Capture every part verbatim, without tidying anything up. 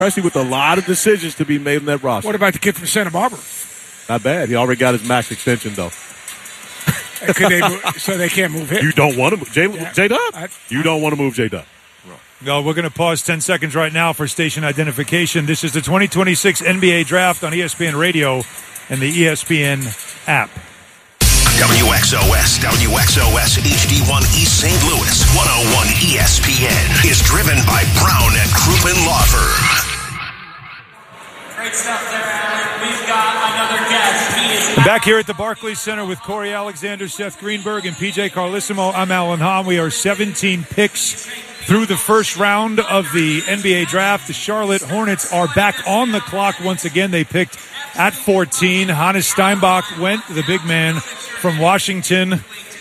especially with a lot of decisions to be made on that roster. What about the kid from Santa Barbara? Not bad. He already got his max extension, though. Could they move, so they can't move him? You don't want to move J- Yeah. J-Dub? I- You don't want to move J-Dub. No, we're going to pause ten seconds right now for station identification. This is the twenty twenty-six N B A Draft on E S P N Radio and the E S P N app. W X O S, W X O S H D one East Saint Louis, one oh one E S P N is driven by Brown and Crouppen Law Firm. Great stuff there, Alan. We've got another guest. He is Back here at the Barclays Center with Corey Alexander, Seth Greenberg, and P J Carlissimo. I'm Alan Hahn. We are seventeen picks through the first round of the N B A Draft. The Charlotte Hornets are back on the clock once again. They picked at fourteen. Hannes Steinbach went, the big man from Washington.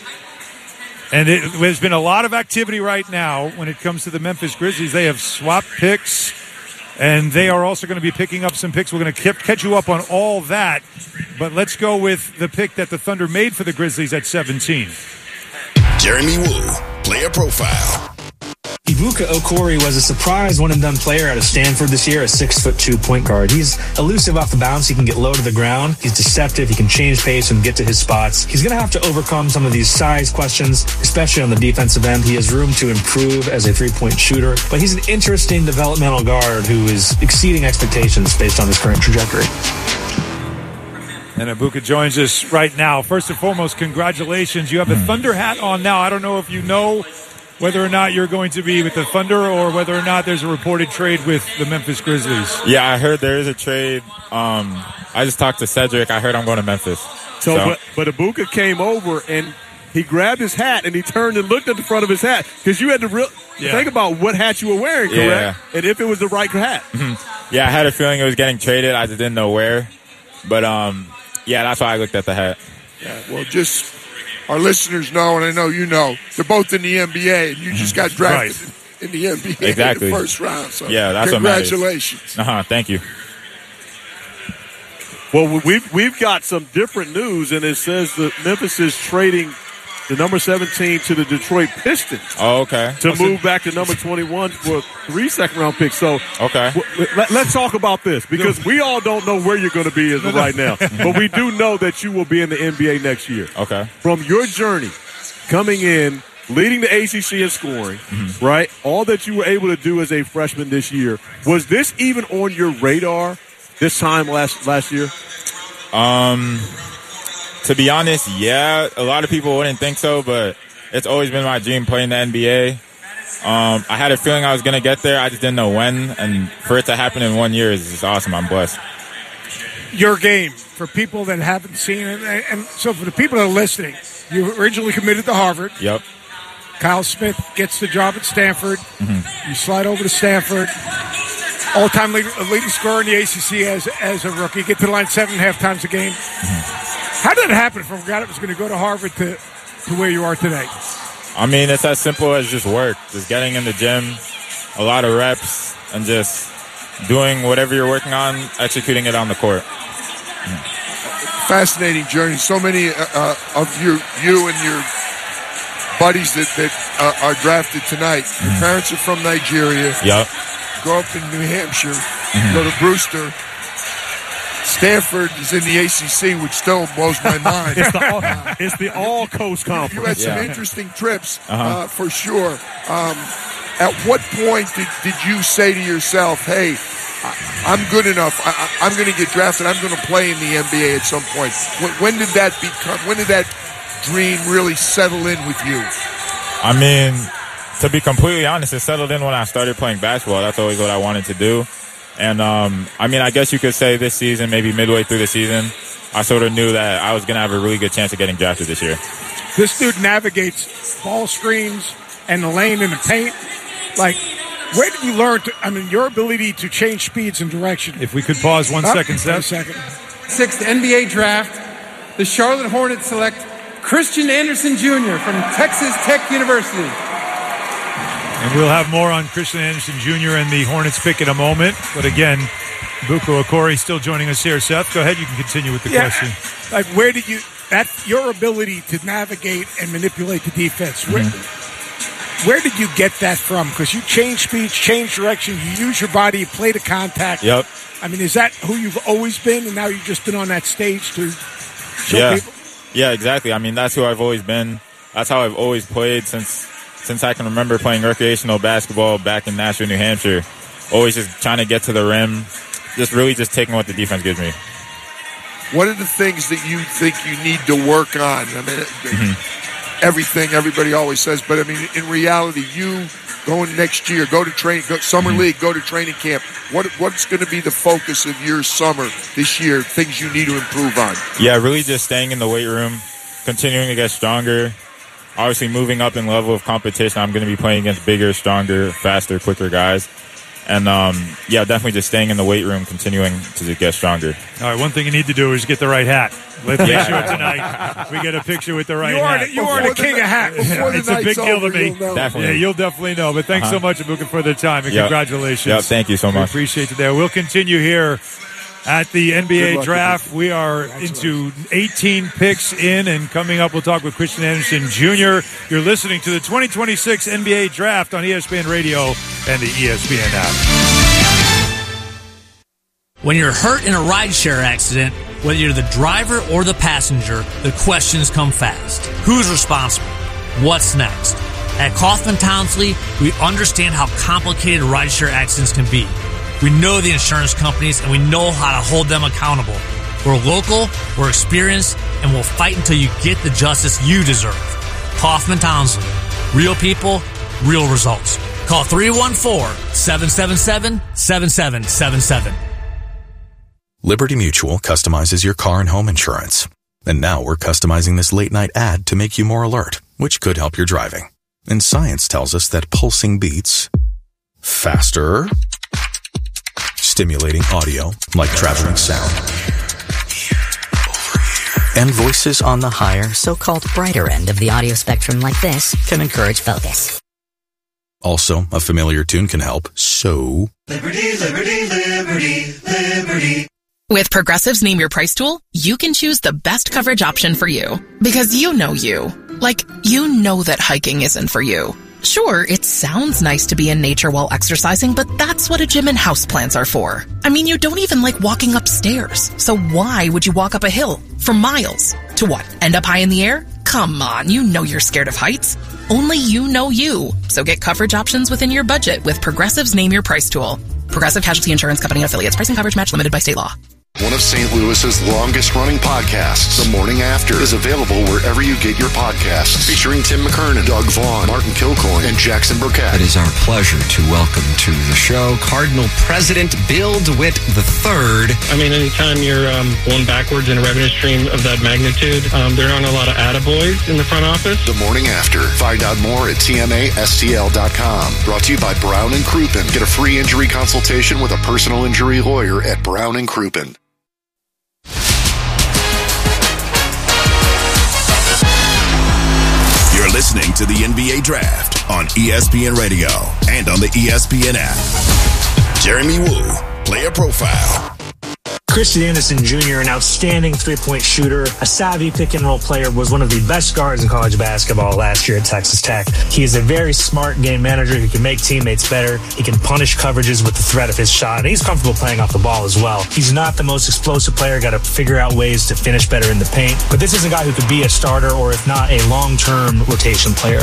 And it, there's been a lot of activity right now when it comes to the Memphis Grizzlies. They have swapped picks, and they are also going to be picking up some picks. We're going to catch you up on all that. But let's go with the pick that the Thunder made for the Grizzlies at seventeen. Jeremy Woo, player profile. Ibuka Okori was a surprise one-and-done player out of Stanford this year, a six foot two point guard. He's elusive off the bounce. He can get low to the ground. He's deceptive. He can change pace and get to his spots. He's going to have to overcome some of these size questions, especially on the defensive end. He has room to improve as a three-point shooter, but he's an interesting developmental guard who is exceeding expectations based on his current trajectory. And Ibuka joins us right now. First and foremost, congratulations. You have a Thunder hat on now. I don't know if you know whether or not you're going to be with the Thunder or whether or not there's a reported trade with the Memphis Grizzlies. Yeah, I heard there is a trade. Um, I just talked to Cedric. I heard I'm going to Memphis. So, so. But, but Ibuka came over and he grabbed his hat and he turned and looked at the front of his hat because you had to re- yeah. think about what hat you were wearing, correct? Yeah. And if it was the right hat. Mm-hmm. Yeah, I had a feeling it was getting traded. I just didn't know where. But, um, yeah, that's why I looked at the hat. Yeah, well, just our listeners know, and I know you know, they're both in the N B A, and you just got drafted right. in the N B A exactly. in the first round. So yeah, that's congratulations. What uh-huh, thank you. Well, we've we've got some different news, and it says that Memphis is trading the number seventeen to the Detroit Pistons. Oh, okay. To What's move it? back to number twenty-one for three second-round picks. So, okay. W- let, let's talk about this because we all don't know where you're going to be as of right now, but we do know that you will be in the N B A next year. Okay. From your journey coming in, leading the A C C in scoring, mm-hmm. right? All that you were able to do as a freshman this year, was this even on your radar this time last last year? Um. To be honest, yeah, a lot of people wouldn't think so, but it's always been my dream playing the N B A. Um, I had a feeling I was going to get there. I just didn't know when, and for it to happen in one year is just awesome. I'm blessed. Your game, for people that haven't seen it, and so for the people that are listening, you originally committed to Harvard. Yep. Kyle Smith gets the job at Stanford. Mm-hmm. You slide over to Stanford. All-time leading, leading scorer in the A C C as as a rookie. Get to the line seven and a half times a game. Mm-hmm. How did it happen from a guy that was going to go to Harvard to, to where you are today? I mean, it's as simple as just work. Just getting in the gym, a lot of reps, and just doing whatever you're working on, executing it on the court. Fascinating journey. So many uh, uh, of you, you and your buddies that, that uh, are drafted tonight. Your Mm-hmm. parents are from Nigeria. Yep. Grow up in New Hampshire. Mm-hmm. Go to Brewster. Stanford is in the A C C, which still blows my mind. It's the all, it's the all coast conference. You had some Yeah. interesting trips, Uh-huh. uh, for sure. Um, at what point did, did you say to yourself, hey, I, I'm good enough. I, I, I'm going to get drafted. I'm going to play in the N B A at some point. When, when did that become, when did that dream really settle in with you? I mean, to be completely honest, it settled in when I started playing basketball. That's always what I wanted to do. And, um, I mean, I guess you could say this season, maybe midway through the season, I sort of knew that I was going to have a really good chance of getting drafted this year. This dude navigates ball screens and the lane and the paint. Like, where did you learn to, I mean, your ability to change speeds and direction? If we could pause one oh, second, Seth. One second. Sixth N B A draft, the Charlotte Hornets select Christian Anderson Junior from Texas Tech University. And we'll have more on Christian Anderson Junior and the Hornets pick in a moment. But again, Ibuka Okori still joining us here. Seth, go ahead. You can continue with the yeah, question. Like, where did you, that your ability to navigate and manipulate the defense, where, Mm-hmm. Where did you get that from? Because you change speeds, change direction, you use your body, you play the contact. Yep. I mean, is that who you've always been, and now you've just been on that stage to show yeah. people? Yeah, exactly. I mean, that's who I've always been. That's how I've always played since since I can remember playing recreational basketball back in Nashville, New Hampshire. Always just trying to get to the rim, just really just taking what the defense gives me. What are the things that you think you need to work on? I mean, mm-hmm. everything everybody always says, but I mean, in reality, you going next year, go to train, go, summer mm-hmm. league, go to training camp. What what's going to be the focus of your summer this year? Things you need to improve on? Yeah, really just staying in the weight room, continuing to get stronger. Obviously, moving up in level of competition, I'm going to be playing against bigger, stronger, faster, quicker guys. And, um, yeah, definitely just staying in the weight room, continuing to get stronger. All right, one thing you need to do is get the right hat. Let's make sure tonight we get a picture with the right you are hat. The, you are the king of hat. Yeah, it's a big deal to me. You'll definitely. Yeah, you'll definitely know. But thanks uh-huh. so much, Ibuka, for the time, and yep. congratulations. Yep, thank you so much. We appreciate it there. We'll continue here at the N B A luck, draft. We are into eighteen picks in, and coming up, we'll talk with Christian Anderson Junior You're listening to the twenty twenty-six N B A Draft on E S P N Radio and the E S P N app. When you're hurt in a rideshare accident, whether you're the driver or the passenger, the questions come fast. Who's responsible? What's next? At Kaufman Townsley, we understand how complicated rideshare accidents can be. We know the insurance companies, and we know how to hold them accountable. We're local, we're experienced, and we'll fight until you get the justice you deserve. Kaufman Townsley. Real people, real results. Call three one four, seven seven seven, seven seven seven seven. Liberty Mutual customizes your car and home insurance. And now we're customizing this late-night ad to make you more alert, which could help your driving. And science tells us that pulsing beats faster, stimulating audio like traveling sound, and voices on the higher, so-called brighter end of the audio spectrum like this can encourage focus. Also, a familiar tune can help, so... Liberty, liberty, liberty, liberty. With Progressive's Name Your Price tool, you can choose the best coverage option for you. Because you know you. Like, you know that hiking isn't for you. Sure, it sounds nice to be in nature while exercising, but that's what a gym and houseplants are for. I mean, you don't even like walking upstairs. So why would you walk up a hill for miles? To what, end up high in the air? Come on, you know you're scared of heights. Only you know you. So get coverage options within your budget with Progressive's Name Your Price tool. Progressive Casualty Insurance Company and affiliates. Pricing coverage match limited by state law. One of Saint Louis's longest-running podcasts, The Morning After, is available wherever you get your podcasts. Featuring Tim McKernan, Doug Vaughn, Martin Kilcoyne, and Jackson Burkett. It is our pleasure to welcome to the show Cardinal President Bill DeWitt the third. I mean, anytime you're um, going backwards in a revenue stream of that magnitude, um, there aren't a lot of attaboys in the front office. The Morning After. Find out more at T M A S T L dot com. Brought to you by Brown and Crouppen. Get a free injury consultation with a personal injury lawyer at Brown and Crouppen. You're listening to the N B A Draft on E S P N Radio and on the E S P N app. Jeremy Woo, player profile. Christian Anderson Junior, an outstanding three-point shooter, a savvy pick-and-roll player, was one of the best guards in college basketball last year at Texas Tech. He is a very smart game manager who can make teammates better. He can punish coverages with the threat of his shot, and he's comfortable playing off the ball as well. He's not the most explosive player, got to figure out ways to finish better in the paint, but this is a guy who could be a starter or, if not, a long-term rotation player.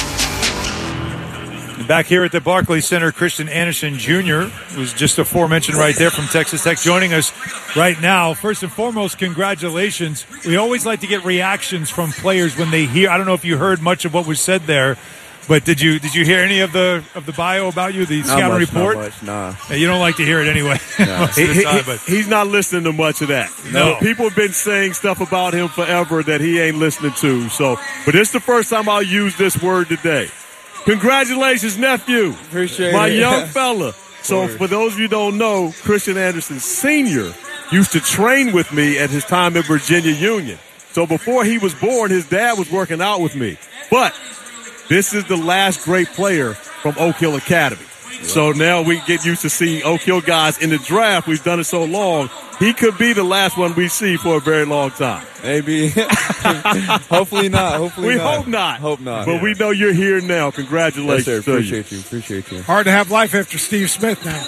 Back here at the Barclays Center, Christian Anderson Junior was just aforementioned right there from Texas Tech, joining us right now. First and foremost, congratulations. We always like to get reactions from players when they hear. I don't know if you heard much of what was said there, but did you did you hear any of the of the bio about you, the scouting report? Not much, nah. You don't like to hear it anyway. Nah. Most of the time, but He's not listening to much of that. No. People have been saying stuff about him forever that he ain't listening to. So, but this is the first time I'll use this word today. Congratulations, nephew. Appreciate My it. young fella. So for those of you who don't know, Christian Anderson Senior used to train with me at his time at Virginia Union. So before he was born, his dad was working out with me. But this is the last great player from Oak Hill Academy. So now we get used to seeing Oak Hill guys in the draft. We've done it so long. He could be the last one we see for a very long time. Maybe. Hopefully not. Hopefully we not. hope not. Hope not. But yeah. we know you're here now. Congratulations. Yes, sir. Appreciate you. you. Appreciate you. Hard to have life after Steve Smith now.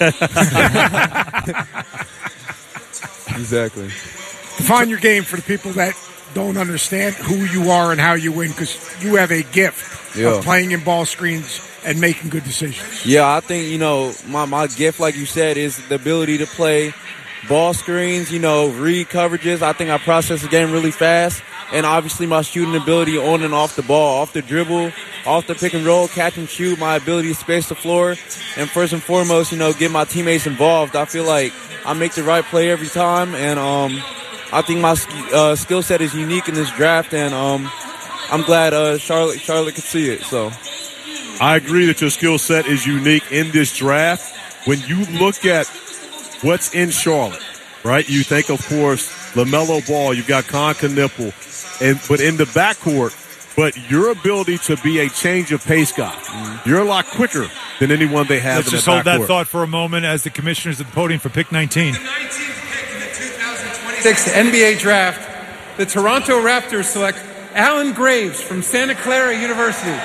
Exactly. Define your game for the people that don't understand who you are and how you win, because you have a gift Yeah. of playing in ball screens and making good decisions. Yeah, I think, you know, my, my gift, like you said, is the ability to play ball screens, you know, read coverages. I think I process the game really fast. And obviously my shooting ability on and off the ball, off the dribble, off the pick and roll, catch and shoot, my ability to space the floor. And first and foremost, you know, get my teammates involved. I feel like I make the right play every time. And um, I think my uh, skill set is unique in this draft. And um, I'm glad uh, Charlotte, Charlotte could see it. So I agree that your skill set is unique in this draft. When you look at what's in Charlotte, right? You think, of course, LaMelo Ball, you've got Con Knipple, and but in the backcourt, but your ability to be a change of pace guy, mm-hmm. you're a lot quicker than anyone they have Let's in just the hold backcourt. that thought for a moment as the commissioners at the podium for pick nineteen. Sixth N B A draft, the Toronto Raptors select Alan Graves from Santa Clara University.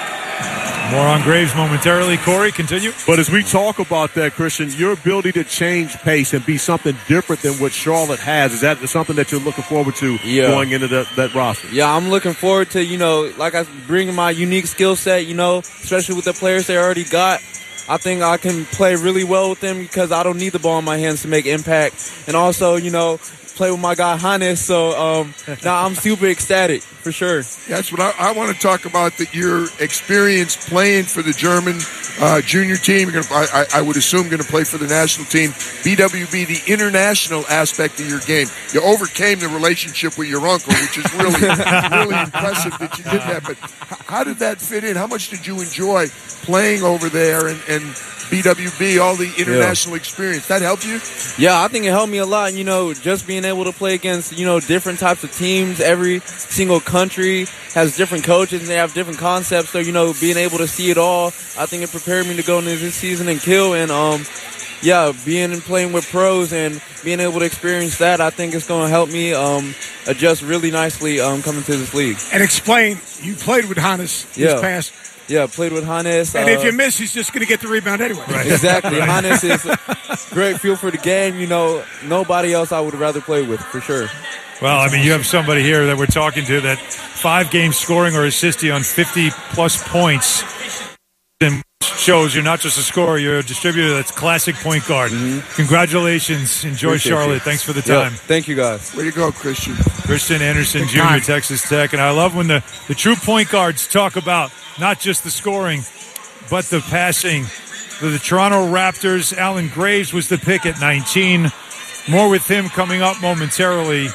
More on Graves momentarily. Corey, continue. But as we talk about that, Christian, your ability to change pace and be something different than what Charlotte has, is that something that you're looking forward to Yeah. going into that, that roster? Yeah, I'm looking forward to, you know, like I bring my unique skill set, you know, especially with the players they already got. I think I can play really well with them because I don't need the ball in my hands to make impact. And also, you know, play with my guy Hannes. So um, now I'm super ecstatic for sure. That's what I, I want to talk about. That your experience playing for the German uh, junior team. You're gonna, I, I would assume going to play for the national team. B W B, the international aspect of your game. You overcame the relationship with your uncle, which is really, really impressive that you did that. But how did that fit in? How much did you enjoy playing over there and, and B W B, all the international yeah. experience? That helped you? Yeah, I think it helped me a lot. You know, just being able to play against, you know, different types of teams. Every single country has different coaches and they have different concepts. So, you know, being able to see it all, I think it prepared me to go into this season and kill. And, um, yeah, being and playing with pros and being able to experience that, I think it's going to help me um, adjust really nicely um, coming to this league. And explain, you played with Hannes this yeah. past. Yeah, played with Hannes. And uh, if you miss, he's just going to get the rebound anyway. Right. Exactly. Hannes is a great feel for the game. You know, nobody else I would rather play with, for sure. Well, I mean, you have somebody here that we're talking to that five-game scoring or assisting on fifty-plus points. And shows you're not just a scorer, you're a distributor that's classic point guard. Mm-hmm. Congratulations. Enjoy Appreciate Charlotte. You. Thanks for the time. Yeah, thank you, guys. Way to go, Christian. Christian Anderson Good Junior, time. Texas Tech. And I love when the, the true point guards talk about not just the scoring, but the passing. For the Toronto Raptors, Alan Graves was the pick at nineteen. More with him coming up momentarily.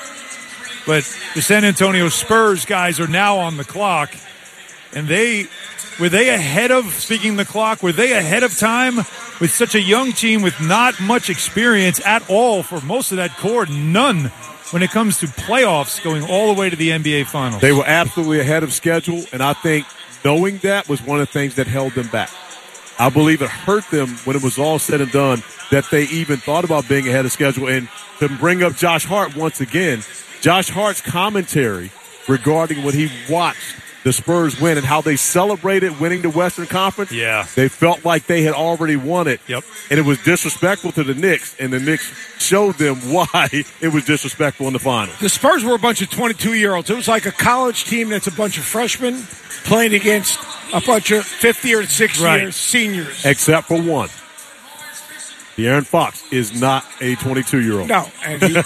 But the San Antonio Spurs guys are now on the clock. And they... Were they ahead of, speaking of the clock, were they ahead of time with such a young team with not much experience at all for most of that core? None when it comes to playoffs going all the way to the N B A Finals. They were absolutely ahead of schedule, and I think knowing that was one of the things that held them back. I believe it hurt them when it was all said and done that they even thought about being ahead of schedule. And to bring up Josh Hart once again, Josh Hart's commentary regarding what he watched the Spurs win and how they celebrated winning the Western Conference. Yeah. They felt like they had already won it. Yep. And it was disrespectful to the Knicks, and the Knicks showed them why it was disrespectful in the finals. The Spurs were a bunch of twenty-two-year-olds. It was like a college team that's a bunch of freshmen playing against a bunch of fifty or sixty right. year seniors. Except for one. De'Aaron Fox is not a twenty-two-year-old. No. And he,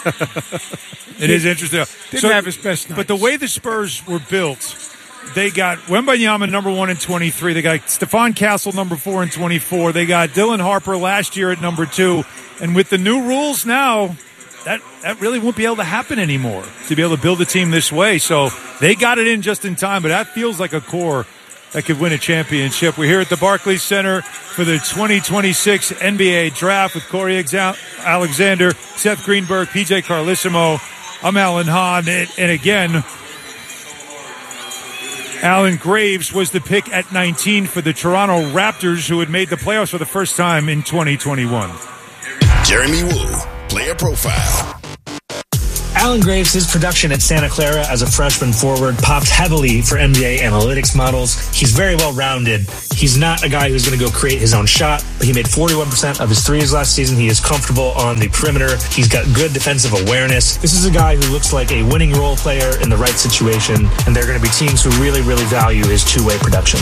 it is interesting. Didn't so, have his best nights. But the way the Spurs were built, they got Wembanyama number one and twenty-three. They got Stephon Castle number four and twenty-four. They got Dylan Harper last year at number two. And with the new rules now, that, that really won't be able to happen anymore to be able to build a team this way. So they got it in just in time, but that feels like a core that could win a championship. We're here at the Barclays Center for the twenty twenty-six N B A Draft with Corey Alexander, Seth Greenberg, P J Carlissimo. I'm Alan Hahn. And, and again, Alan Graves was the pick at nineteen for the Toronto Raptors, who had made the playoffs for the first time in twenty twenty-one. Jeremy Woo, player profile. Alan Graves, his production at Santa Clara as a freshman forward popped heavily for N B A analytics models. He's very well-rounded. He's not a guy who's going to go create his own shot, but he made forty-one percent of his threes last season. He is comfortable on the perimeter. He's got good defensive awareness. This is a guy who looks like a winning role player in the right situation, and there are going to be teams who really, really value his two-way production.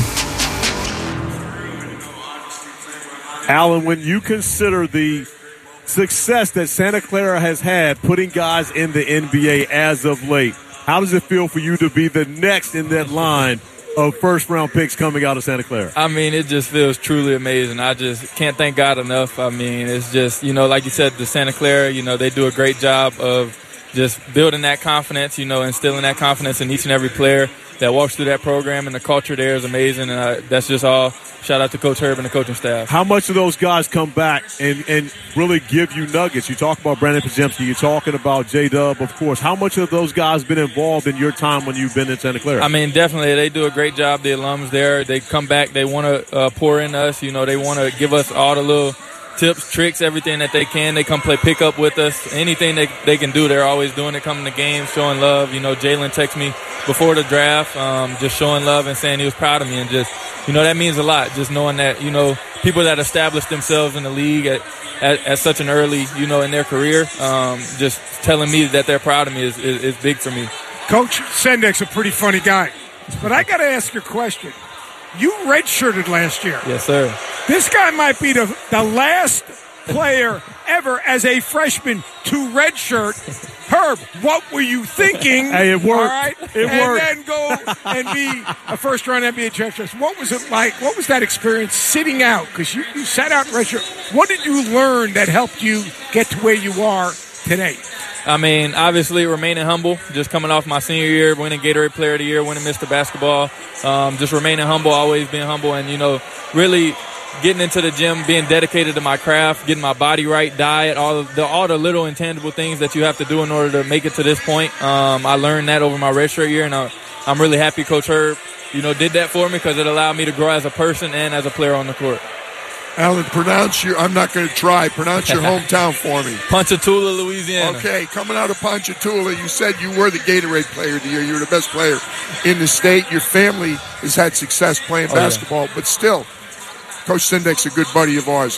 Alan, when you consider the success that Santa Clara has had putting guys in the N B A as of late, how does it feel for you to be the next in that line of first-round picks coming out of Santa Clara? I mean, it just feels truly amazing. I just can't thank God enough. I mean, it's just, you know, like you said, the Santa Clara, you know, they do a great job of just building that confidence, you know, instilling that confidence in each and every player that walks through that program, and the culture there is amazing, and uh, that's just all shout out to Coach Herb and the coaching staff. How much of those guys come back and, and really give you nuggets? You talk about Brandon Podziemski, you're talking about J-Dub, of course. How much of those guys been involved in your time when you've been in Santa Clara? I mean, definitely. They do a great job, the alums there. They come back, they want to uh, pour in us. You know, they want to give us all the little tips, tricks, everything that they can. They come play pickup with us. Anything they, they can do, they're always doing it, coming to games, showing love. You know, Jalen texted me before the draft, um, just showing love and saying he was proud of me. And just, you know, that means a lot, just knowing that, you know, people that established themselves in the league at, at, at such an early, you know, in their career, um, just telling me that they're proud of me is, is, is big for me. Coach Sendek's a pretty funny guy. But I got to ask you a question. You redshirted last year. Yes, sir. This guy might be the, the last player ever as a freshman to redshirt. Herb, what were you thinking? Hey, it worked. All right? It and worked. then go and be a first-round N B A draft choice. What was it like? What was that experience sitting out? Because you, you sat out in redshirt. What did you learn that helped you get to where you are today? I mean, obviously remaining humble, just coming off my senior year, winning Gatorade Player of the Year, winning Mister Basketball, um, just remaining humble, always being humble, and, you know, really getting into the gym, being dedicated to my craft, getting my body right, diet, all of the all the little intangible things that you have to do in order to make it to this point. Um, I learned that over my redshirt year, and I, I'm really happy Coach Herb, you know, did that for me because it allowed me to grow as a person and as a player on the court. Alan, pronounce your, I'm not going to try, pronounce your hometown for me. Ponchatoula, Louisiana. Okay, coming out of Ponchatoula, you said you were the Gatorade Player of the Year. You were the best player in the state. Your family has had success playing Oh, basketball, yeah. but still, Coach Sendek's a good buddy of ours.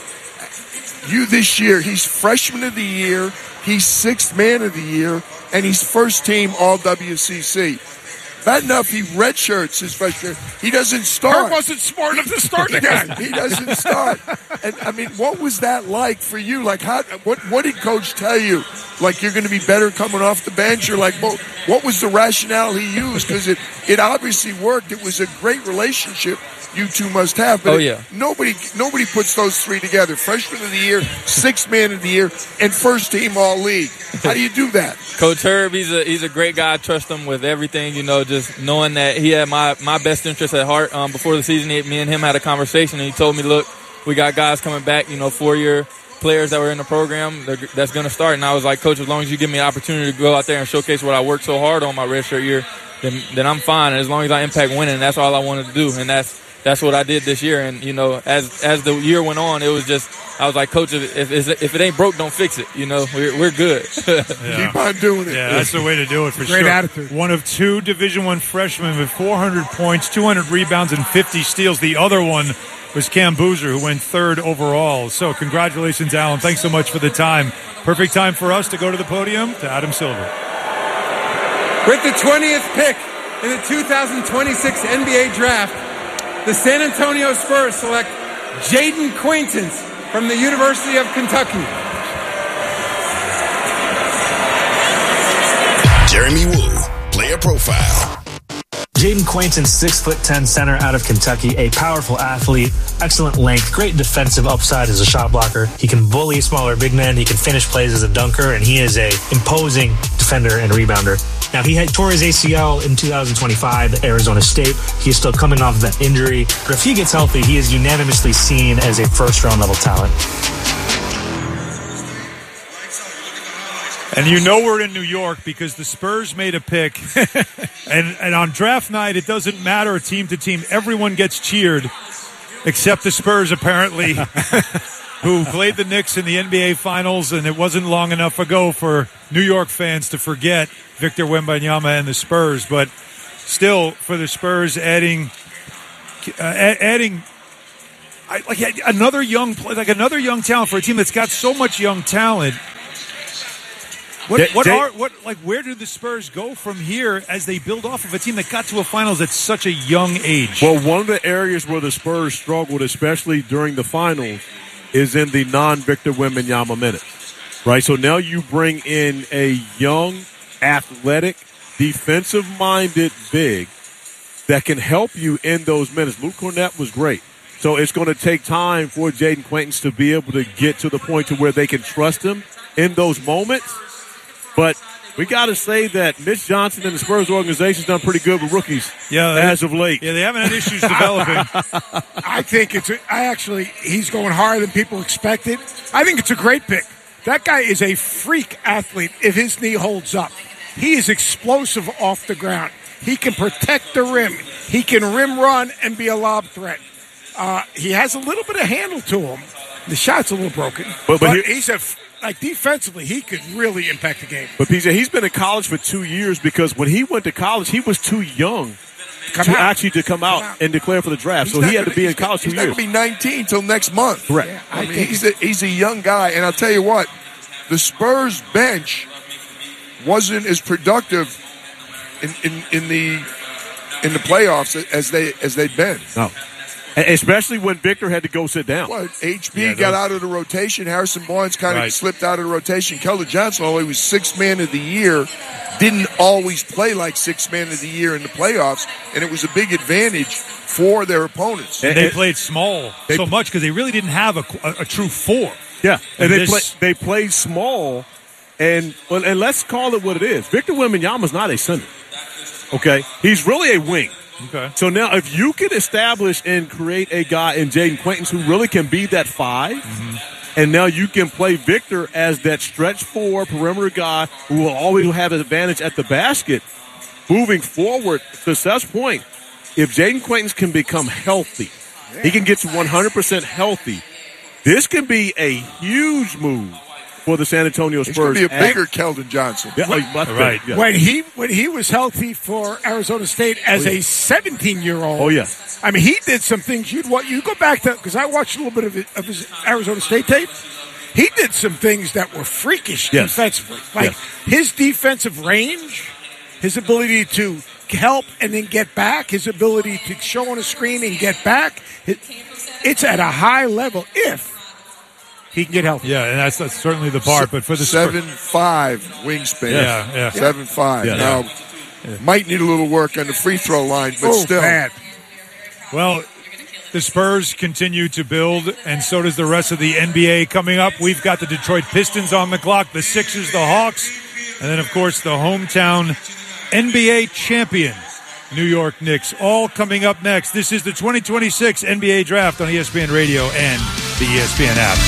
You this year, he's freshman of the year, he's sixth man of the year, and he's first team all W C C. Bad enough he redshirts his freshman year. He doesn't start. Herb wasn't smart enough to start again. He doesn't start. And I mean, what was that like for you? Like, how? What? What did Coach tell you? Like, you're going to be better coming off the bench? Or like, what, what was the rationale he used? Because it, it obviously worked. It was a great relationship you two must have. But Oh, it- yeah. nobody, nobody puts those three together. Freshman of the year, sixth man of the year, and first team all league. How do you do that? Coach Herb, he's a he's a great guy. I trust him with everything, you know, just knowing that he had my, my best interest at heart. Um, before the season, he, me and him had a conversation, and he told me, look, we got guys coming back, you know, four-year players that were in the program they're- that's going to start. And I was like, Coach, as long as you give me an opportunity to go out there and showcase what I worked so hard on my redshirt year, then then I'm fine. And as long as I impact winning, that's all I wanted to do. And that's that's what I did this year. And, you know, as as the year went on, it was just, I was like, Coach, if, if, if it ain't broke, don't fix it. You know, we're, we're good. Yeah. Keep on doing it. Yeah, that's the way to do it for Great sure. attitude. One of two Division One freshmen with four hundred points, two hundred rebounds, and fifty steals. The other one was Cam Boozer, who went third overall. So congratulations, Alan. Thanks so much for the time. Perfect time for us to go to the podium to Adam Silver. With the twentieth pick in the two thousand twenty-six N B A Draft, the San Antonio Spurs select Jaden Quaintance from the University of Kentucky. Jeremy Woo, player profile. Jaden Quaintance, six foot ten center out of Kentucky, a powerful athlete, excellent length, great defensive upside as a shot blocker. He can bully smaller big men. He can finish plays as a dunker, and he is a imposing defender and rebounder. Now, he had tore his A C L in two thousand twenty-five at Arizona State. He is still coming off of that injury, but if he gets healthy, he is unanimously seen as a first-round level talent. And you know we're in New York because the Spurs made a pick. and, and on draft night, it doesn't matter team to team. Everyone gets cheered, except the Spurs, apparently, who played the Knicks in the N B A Finals, and it wasn't long enough ago for New York fans to forget Victor Wembanyama and the Spurs. But still, for the Spurs, adding uh, adding I, like another young like another young talent for a team that's got so much young talent. What, They- what they- are what like where do the Spurs go from here as they build off of a team that got to a finals at such a young age? Well, one of the areas where the Spurs struggled, especially during the finals, is in the non-Victor Wembanyama minutes, right? So now you bring in a young, athletic, defensive-minded big that can help you in those minutes. Luke Cornett was great. So it's going to take time for Jaden Quaintance to be able to get to the point to where they can trust him in those moments. But we got to say that Mitch Johnson and the Spurs organization has done pretty good with rookies yeah, as of late. Yeah, they haven't had issues developing. I think it's. A, I actually, he's going higher than people expected. I think it's a great pick. That guy is a freak athlete. If his knee holds up, he is explosive off the ground. He can protect the rim. He can rim run and be a lob threat. Uh, he has a little bit of handle to him. The shot's a little broken, But- but, but he- he's a like defensively. He could really impact the game. But P J, he's been in college for two years because when he went to college, he was too young Come to out. actually to come out and declare for the draft. So He's he not had to gonna- be in he's not- college two He's not years. going to be nineteen until next month. Correct. Yeah, I, I mean, think he's a, he's a young guy, and I'll tell you what, the Spurs bench wasn't as productive in, in, in the in the playoffs as they as they've been. No. And especially when Victor had to go sit down. Well, H B Yeah, got those- out of the rotation. Harrison Barnes kind of Right. slipped out of the rotation. Keldon Johnson, although he was sixth man of the year, didn't always play like sixth man of the year in the playoffs, and it was a big advantage for their opponents. And they played small so much because they really didn't have a, a, a true four. Yeah, and they this- play, they played small, and well, and let's call it what it is. Victor Wembanyama's not a center. Okay, he's really a wing. Okay. So now, if you can establish and create a guy in Jaden Quaintance who really can be that five, Mm-hmm. and now you can play Victor as that stretch four perimeter guy who will always have an advantage at the basket, moving forward to Seth's point, if Jaden Quaintance can become healthy, he can get to one hundred percent healthy, this can be a huge move for the San Antonio Spurs. He's going to be a at- bigger Keldon Johnson. Yeah, like, much bigger, Right. yeah. When he when he was healthy for Arizona State as Oh, yeah. a seventeen-year-old. Oh, yeah. I mean, he did some things. You'd what you go back to because I watched a little bit of, it, of his Arizona State tape. He did some things that were freakish Yes. defensively, like Yes. his defensive range, his ability to help and then get back, his ability to show on a screen and get back. It, it's at a high level if he can get healthy. Yeah, and that's, that's certainly the part. But for the Spurs- seven five wingspan. Yeah, yeah. Seven five. Yeah. Now might need a little work on the free throw line, but Oh, still. bad. Well, the Spurs continue to build, and so does the rest of the N B A coming up. We've got the Detroit Pistons on the clock, the Sixers, the Hawks, and then, of course, the hometown N B A champion, New York Knicks, all coming up next. This is the twenty twenty-six N B A Draft on E S P N Radio and the E S P N app.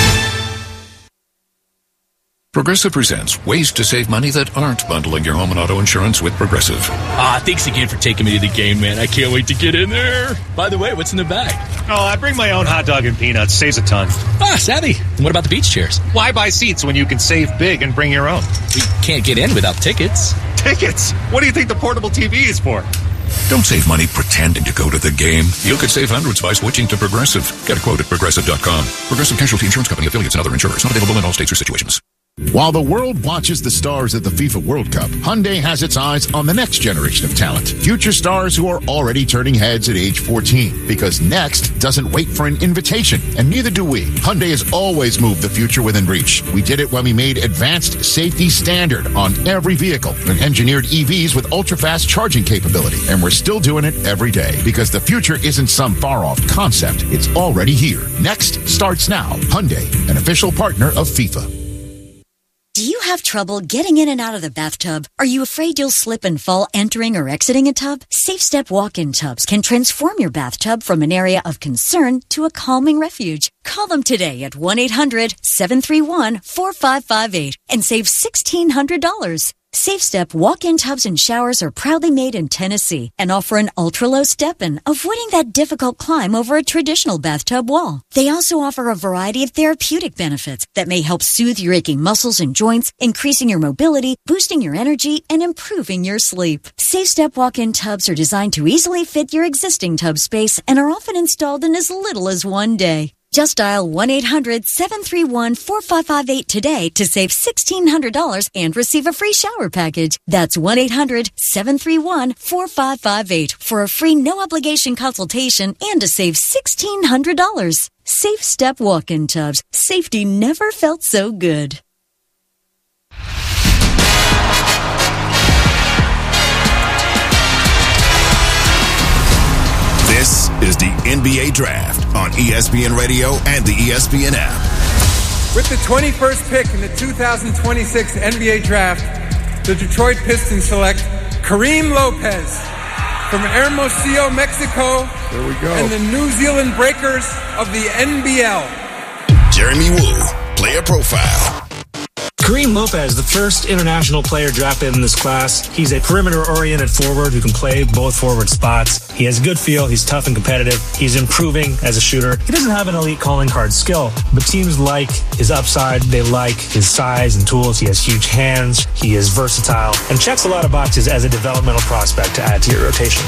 Progressive presents ways to save money that aren't bundling your home and auto insurance with Progressive. Ah, thanks again for taking me to the game, man. I can't wait to get in there. By the way, what's in the bag? Oh, I bring my own hot dog and peanuts. Saves a ton. Ah, savvy. And what about the beach chairs? Why buy seats when you can save big and bring your own? We can't get in without tickets. Tickets? What do you think the portable T V is for? Don't save money pretending to go to the game. You could save hundreds by switching to Progressive. Get a quote at progressive dot com. Progressive Casualty Insurance Company, affiliates, and other insurers. Not available in all states or situations. While the world watches the stars at the FIFA World Cup, Hyundai has its eyes on the next generation of talent. Future stars who are already turning heads at age fourteen. Because next doesn't wait for an invitation, and neither do we. Hyundai has always moved the future within reach. We did it when we made advanced safety standard on every vehicle and engineered E Vs with ultra-fast charging capability. And we're still doing it every day because the future isn't some far-off concept. It's already here. Next starts now. Hyundai, an official partner of FIFA. Do you have trouble getting in and out of the bathtub? Are you afraid you'll slip and fall entering or exiting a tub? Safe Step walk-in tubs can transform your bathtub from an area of concern to a calming refuge. Call them today at one eight hundred seven three one four five five eight and save one thousand six hundred dollars. Safe Step walk-in tubs and showers are proudly made in Tennessee and offer an ultra-low step-in, avoiding that difficult climb over a traditional bathtub wall. They also offer a variety of therapeutic benefits that may help soothe your aching muscles and joints, increasing your mobility, boosting your energy, and improving your sleep. Safe Step walk-in tubs are designed to easily fit your existing tub space and are often installed in as little as one day. Just dial one eight hundred seven three one four five five eight today to save one thousand six hundred dollars and receive a free shower package. That's one eight hundred seven three one four five five eight for a free no-obligation consultation and to save one thousand six hundred dollars. Safe Step walk-in tubs. Safety never felt so good. This is the N B A Draft on E S P N Radio and the E S P N app. With the twenty-first pick in the two thousand twenty-six N B A Draft, the Detroit Pistons select Kareem Lopez from Hermosillo, Mexico. There we go. And the New Zealand Breakers of the N B L. Jeremy Woo, player profile. Kareem Lopez, the first international player drafted in this class. He's a perimeter-oriented forward who can play both forward spots. He has a good feel. He's tough and competitive. He's improving as a shooter. He doesn't have an elite calling card skill, but teams like his upside. They like his size and tools. He has huge hands. He is versatile and checks a lot of boxes as a developmental prospect to add to your rotation.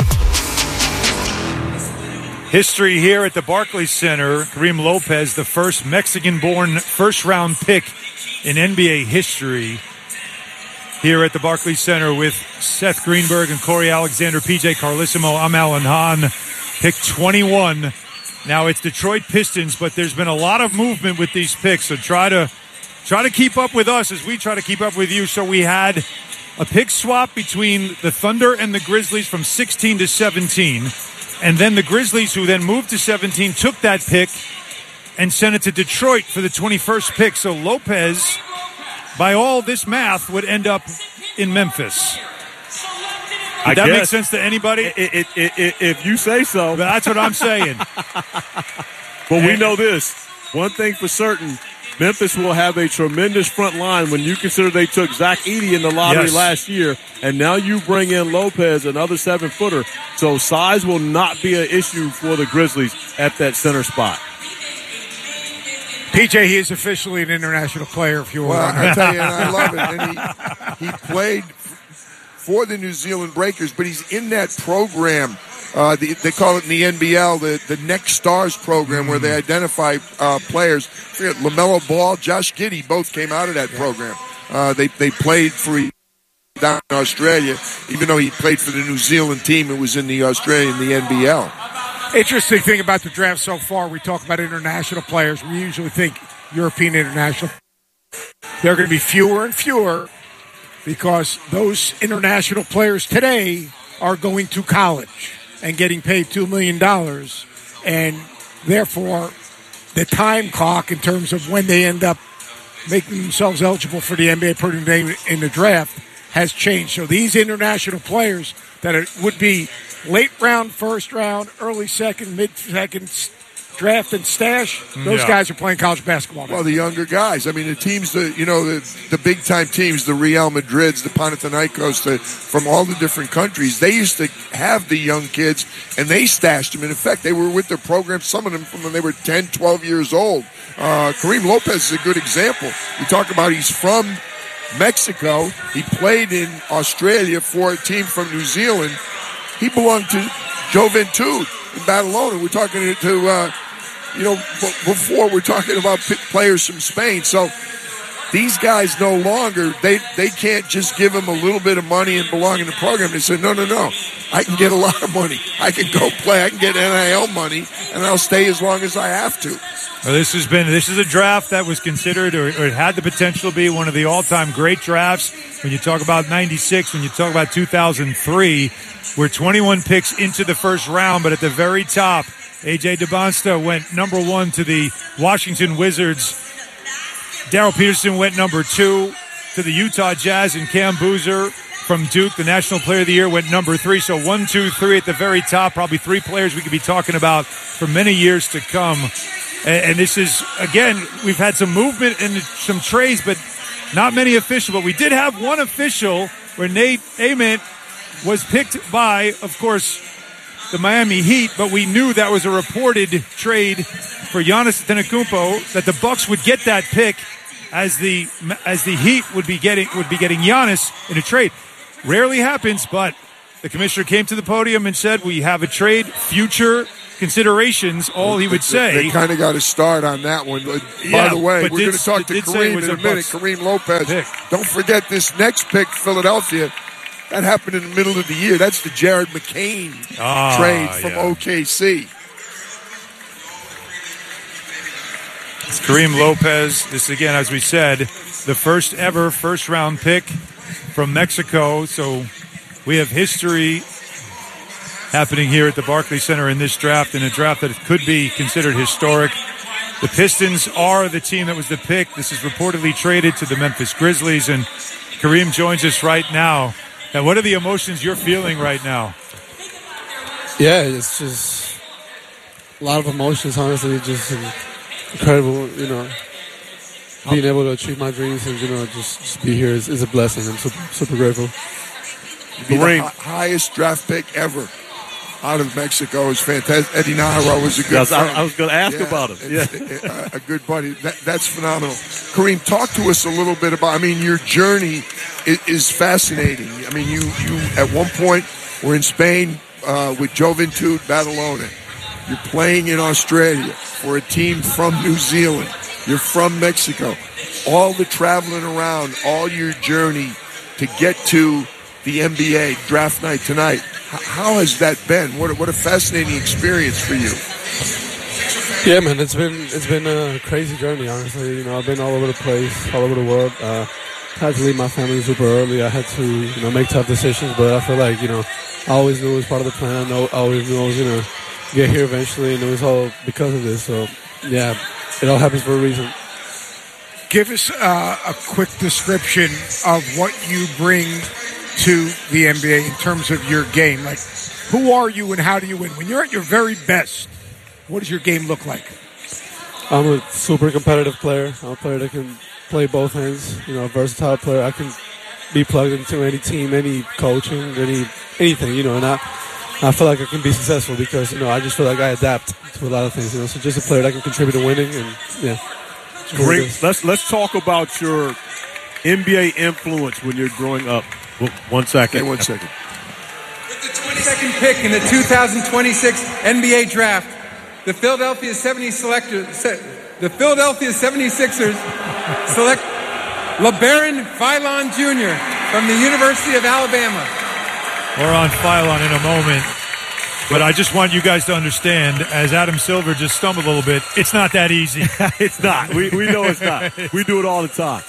History here at the Barclays Center. Kareem Lopez, the first Mexican-born first-round pick in N B A history, here at the Barclays Center with Seth Greenberg and Corey Alexander, P J Carlissimo. I'm Alan Hahn. Pick twenty-one. Now it's Detroit Pistons, but there's been a lot of movement with these picks, so try to try to keep up with us as we try to keep up with you. So we had a pick swap between the Thunder and the Grizzlies from sixteen to seventeen, and then the Grizzlies, who then moved to seventeen, took that pick and sent it to Detroit for the twenty-first pick. So Lopez, by all this math, would end up in Memphis. Did I that guess. make sense to anybody? It, it, it, it, if you say so. That's what I'm saying. But we know this. One thing for certain, Memphis will have a tremendous front line when you consider they took Zach Edey in the lottery Yes. last year, and now you bring in Lopez, another seven-footer. So size will not be an issue for the Grizzlies at that center spot. P J, he is officially an international player, if you Well, want. I tell you, and I love it. And he, he played for the New Zealand Breakers, but he's in that program. Uh, the, they call it in the N B L the, the Next Stars program, where they identify uh, players. I forget, LaMelo Ball, Josh Giddey, both came out of that program. Uh, they they played for down in Australia, even though he played for the New Zealand team. It was in the Australian, the N B L. Interesting thing about the draft so far, we talk about international players. We usually think European international. They're going to be fewer and fewer because those international players today are going to college and getting paid two million dollars. And therefore, the time clock in terms of when they end up making themselves eligible for the N B A putting them in the draft has changed. So these international players that are, would be late round, first round, early second, mid second draft and stash, those Yeah. guys are playing college basketball now. Well, the younger guys. I mean, the teams, the you know, the, the big time teams, the Real Madrids, the Panathinaikos, the, from all the different countries, they used to have the young kids and they stashed them. And in fact, they were with their program, some of them from when they were ten, twelve years old. Uh, Kareem Lopez is a good example. We talk about he's from Mexico. He played in Australia for a team from New Zealand. He belonged to Juventud in Badalona. We're talking to, to uh, you know, b- before we're talking about p- players from Spain. So these guys no longer, they, they can't just give them a little bit of money and belong in the program. They said, no, no, no. I can get a lot of money. I can go play. I can get N I L money, and I'll stay as long as I have to. Well, this has been this is a draft that was considered or, or it had the potential to be one of the all-time great drafts. When you talk about ninety-six, when you talk about two thousand three, we're twenty-one picks into the first round, but at the very top, A J DeBonsta went number one to the Washington Wizards. Darrell Peterson went number two. to the Utah Jazz, and Cam Boozer from Duke, the National Player of the Year, went number three. So one, two, three at the very top. Probably three players we could be talking about for many years to come. And, and this is, again, we've had some movement and some trades, but not many official. But we did have one official where Nate Ament was picked by, of course, the Miami Heat, but we knew that was a reported trade for Giannis Antetokounmpo, that the Bucks would get that pick as the as the Heat would be getting would be getting Giannis in a trade. Rarely happens, but the commissioner came to the podium and said, "We have a trade, future considerations." All he would say. They, they kind of got to start on that one. By Yeah, the way, but we're did- going to talk to did say it Kareem was in a a minute. Bucks Kareem Lopez. pick. Don't forget this next pick, Philadelphia. That happened in the middle of the year. That's the Jared McCain Ah, trade from yeah. O K C. It's Kareem Lopez. This, again, as we said, the first ever first-round pick from Mexico. So we have history happening here at the Barclays Center in this draft, in a draft that could be considered historic. The Pistons are the team that was the pick. This is reportedly traded to the Memphis Grizzlies, and Kareem joins us right now. And what are the emotions you're feeling right now? Yeah, it's just a lot of emotions, honestly. Just incredible, you know. Being able to achieve my dreams and, you know, just, just be here is, is a blessing. I'm super, super grateful. Be the hi- highest draft pick ever out of Mexico is fantastic. Eddie Nahara was a good Yes, I- friend. I was gonna ask about him. it's- A, a good buddy. That, that's phenomenal. Kareem, talk to us a little bit about, I mean, your journey is, is fascinating. I mean, you, you at one point were in Spain uh, with Juventud Badalona. You're playing in Australia for a team from New Zealand. You're from Mexico. All the traveling around, all your journey to get to the N B A draft night tonight. H- how has that been? What a, what a fascinating experience for you. Yeah, man, it's been it's been a crazy journey, honestly. You know, I've been all over the place, all over the world. Uh, had to leave my family super early. I had to, you know, make tough decisions, but I feel like, you know, I always knew it was part of the plan. I know, I always knew I was going to get here eventually, and it was all because of this. So, yeah, it all happens for a reason. Give us uh, a quick description of what you bring to the N B A in terms of your game. Like, who are you and how do you win? When you're at your very best, what does your game look like? I'm a super competitive player. I'm a player that can play both ends. You know, a versatile player. I can be plugged into any team, any coaching, any anything. You know, and I, I feel like I can be successful because, you know, I just feel like I adapt to a lot of things. You know, so just a player that can contribute to winning, and yeah. Great. Let's let's talk about your N B A influence when you're growing up. Well, one second. Hey, one second. With the twenty-second pick in the two thousand twenty-six N B A draft, the Philadelphia seventy-selectors, the Philadelphia seventy-sixers select LeBaron Philon Junior from the University of Alabama. We're on Philon in a moment. But I just want you guys to understand, as Adam Silver just stumbled a little bit, it's not that easy. It's not. We we know it's not. We do it all the time.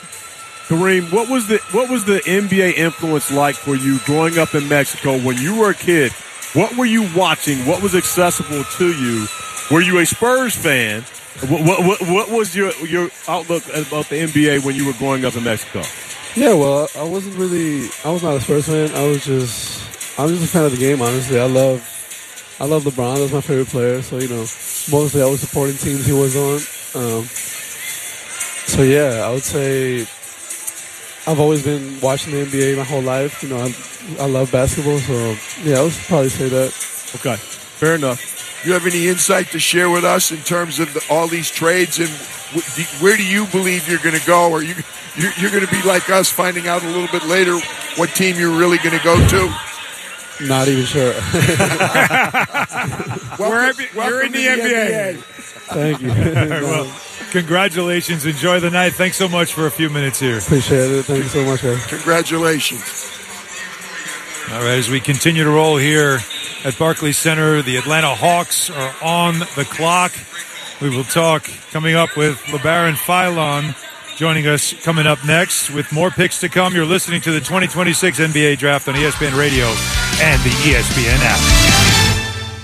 Kareem, what was the what was the N B A influence like for you growing up in Mexico when you were a kid? What were you watching? What was accessible to you? Were you a Spurs fan? What what, what, what was your your outlook about the N B A when you were growing up in Mexico? Yeah, well, I wasn't really. I was not a Spurs fan. I was just. I'm just a fan of the game. Honestly, I love. I love LeBron. That's my favorite player. So, you know, mostly I was supporting teams he was on. Um, so yeah, I would say I've always been watching the N B A my whole life. You know, I, I love basketball. So yeah, I would probably say that. Okay, fair enough. You have any insight to share with us in terms of the, all these trades, and wh- do, where do you believe you're going to go? Or you you're, you're going to be like us, finding out a little bit later what team you're really going to go to? Not even sure. Wherever you're in the, N B A. Thank you. All right, well, congratulations. Enjoy the night. Thanks so much for a few minutes here. Appreciate it. Thank you so much, guys. Congratulations. All right, as we continue to roll here at Barclays Center, the Atlanta Hawks are on the clock. We will talk coming up with LeBaron Philon joining us coming up next with more picks to come. You're listening to the twenty twenty-six N B A Draft on E S P N Radio and the E S P N app.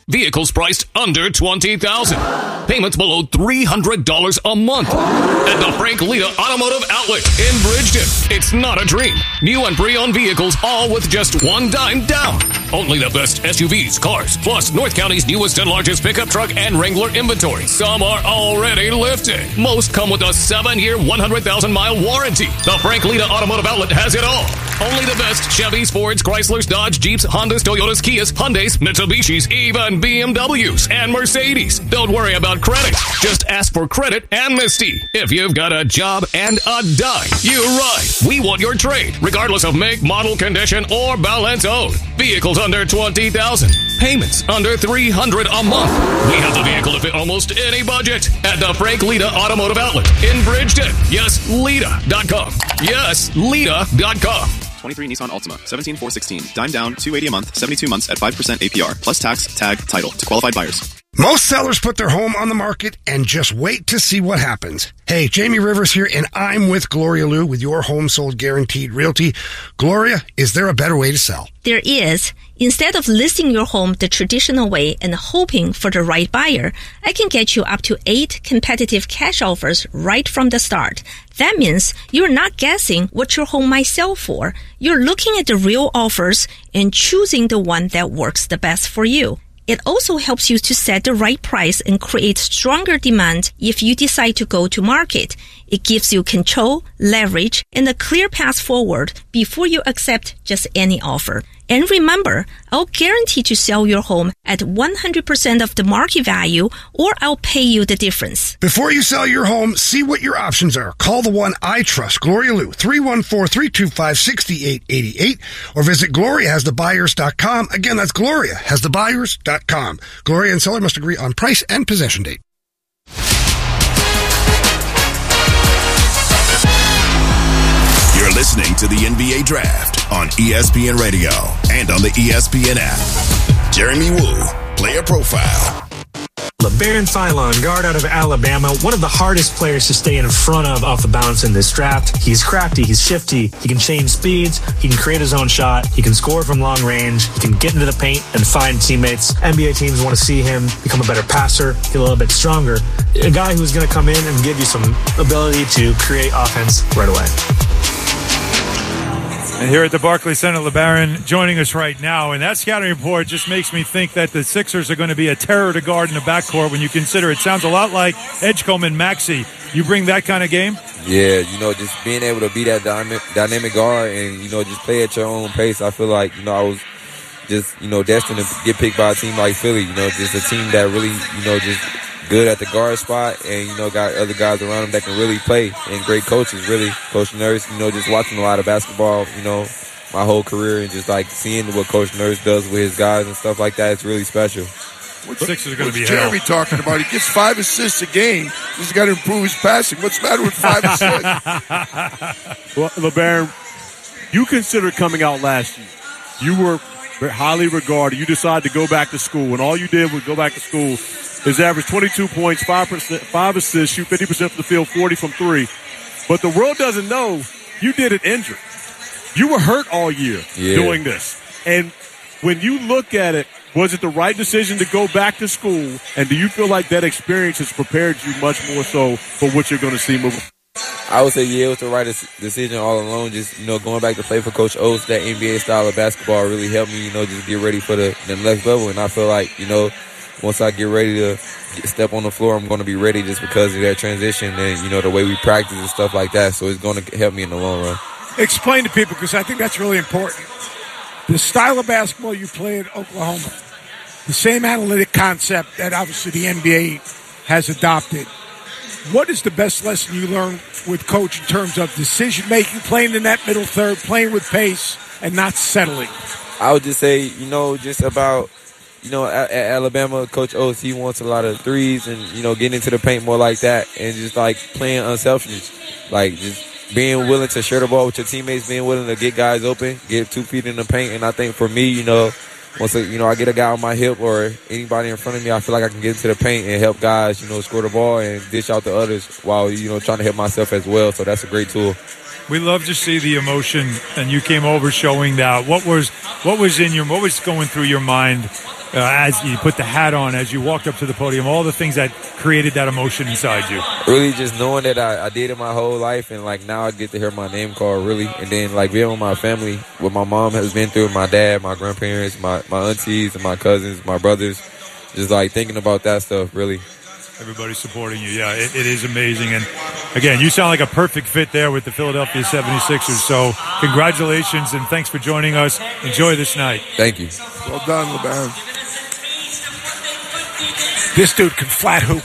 Vehicles priced under twenty thousand dollars. Payments below three hundred dollars a month. At the Frank Lita Automotive Outlet in Bridgeton. It's not a dream. New and pre-owned vehicles, all with just one dime down. Only the best S U Vs, cars, plus North County's newest and largest pickup truck and Wrangler inventory. Some are already lifted. Most come with a seven-year, one hundred thousand mile warranty. The Frank Lita Automotive Outlet has it all. Only the best Chevys, Fords, Chryslers, Dodge, Jeeps, Hondas, Toyotas, Kias, Hyundais, Mitsubishis, even B M Ws and Mercedes. Don't worry about credit. Just ask for credit amnesty. If you've got a job and a dime, you ride. We want your trade, regardless of make, model, condition, or balance owed. Vehicles under twenty thousand dollars. Payments under three hundred dollars a month. We have the vehicle to fit almost any budget at the Frank Lita Automotive Outlet in Bridgeton. Yes, Lita dot com. Yes, Lita dot com. twenty-three Nissan Altima, seventeen four sixteen, dime down, two hundred eighty dollars a month, seventy-two months at five percent A P R, plus tax, tag, title to qualified buyers. Most sellers put their home on the market and just wait to see what happens. Hey, Jamie Rivers here, and I'm with Gloria Liu with your Home Sold Guaranteed Realty. Gloria, is there a better way to sell? There is. Instead of listing your home the traditional way and hoping for the right buyer, I can get you up to eight competitive cash offers right from the start. That means you're not guessing what your home might sell for. You're looking at the real offers and choosing the one that works the best for you. It also helps you to set the right price and create stronger demand if you decide to go to market. It gives you control, leverage, and a clear path forward before you accept just any offer. And remember, I'll guarantee to sell your home at one hundred percent of the market value, or I'll pay you the difference. Before you sell your home, see what your options are. Call the one I trust, Gloria Liu, three one four, three two five, six eight eight eight, or visit Gloria Has The Buyers dot com. Again, that's Gloria Has The Buyers dot com. Gloria and seller must agree on price and possession date. You're listening to the N B A Draft on E S P N Radio and on the E S P N app. Jeremy Woo, player profile. LeBaron Philon, guard out of Alabama, one of the hardest players to stay in front of off the bounce in this draft. He's crafty, he's shifty, he can change speeds, he can create his own shot, he can score from long range, he can get into the paint and find teammates. N B A teams want to see him become a better passer, get a little bit stronger. A guy who's going to come in and give you some ability to create offense right away. And here at the Barclays Center, LeBaron joining us right now. And that scouting report just makes me think that the Sixers are going to be a terror to guard in the backcourt when you consider it sounds a lot like Edgecombe and Maxey. You bring that kind of game? Yeah, you know, just being able to be that dynamic, dynamic guard and, you know, just play at your own pace. I feel like, you know, I was just, you know, destined to get picked by a team like Philly, you know, just a team that really, you know, just good at the guard spot and, you know, got other guys around them that can really play and great coaches, really. Coach Nurse, you know, just watching a lot of basketball, you know, my whole career and just, like, seeing what Coach Nurse does with his guys and stuff like that, it's really special. What Sixers are going to be Jeremy hell? talking about? He gets five assists a game. He's got to improve his passing. What's the matter with five assists? Well, LeBaron, you considered coming out last year. You were highly regarded. You decided to go back to school, and all you did was go back to school. His average twenty-two points, five percent, five assists, shoot fifty percent from the field, forty from three. But the world doesn't know you did it injured. You were hurt all year yeah. doing this. And when you look at it, was it the right decision to go back to school? And do you feel like that experience has prepared you much more so for what you're going to see moving forward? I would say, yeah, it was the right decision all along. Just, you know, going back to play for Coach Oates, that N B A style of basketball really helped me, you know, just get ready for the, the next level. And I feel like, you know, once I get ready to get, step on the floor, I'm going to be ready just because of that transition and, you know, the way we practice and stuff like that. So it's going to help me in the long run. Explain to people, because I think that's really important. The style of basketball you play at Oklahoma, the same analytic concept that obviously the N B A has adopted. What is the best lesson you learned with Coach in terms of decision-making, playing in that middle third, playing with pace, and not settling? I would just say, you know, just about, you know, at, at Alabama, Coach Oates, he wants a lot of threes and, you know, getting into the paint more like that and just, like, playing unselfish. Like, just being willing to share the ball with your teammates, being willing to get guys open, get two feet in the paint. And I think for me, you know, once, you know, I get a guy on my hip or anybody in front of me, I feel like I can get into the paint and help guys, you know, score the ball and dish out to others while, you know, trying to help myself as well. So that's a great tool. We love to see the emotion, and you came over showing that. What was what was in your what was going through your mind uh, as you put the hat on, as you walked up to the podium, all the things that created that emotion inside you? Really just knowing that I, I did it my whole life, and like now I get to hear my name called, really. And then like being with my family, what my mom has been through, my dad, my grandparents, my, my aunties and my cousins, my brothers, just like thinking about that stuff, really. Everybody's supporting you. Yeah, it, it is amazing. And again, you sound like a perfect fit there with the Philadelphia seventy-sixers. So congratulations and thanks for joining us. Enjoy this night. Thank you. Well done, LeBaron. This dude can flat hoop.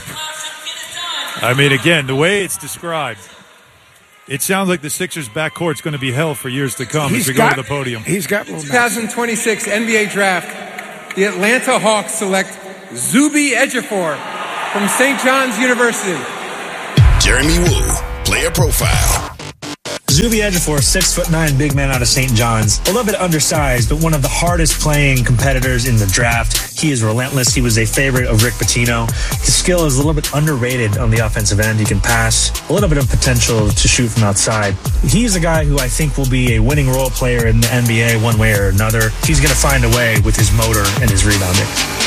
I mean, again, the way it's described, it sounds like the Sixers' backcourt's going to be hell for years to come He's as we got- go to the podium. He's got little twenty twenty-six N B A Draft, the Atlanta Hawks select Zuby Ejiofor from Saint John's University. Jeremy Woo, player profile. Zuby Ejiofor, six foot nine, big man out of Saint John's. A little bit undersized, but one of the hardest playing competitors in the draft. He is relentless. He was a favorite of Rick Pitino. His skill is a little bit underrated on the offensive end. He can pass, a little bit of potential to shoot from outside. He's a guy who I think will be a winning role player in the N B A one way or another. He's going to find a way with his motor and his rebounding.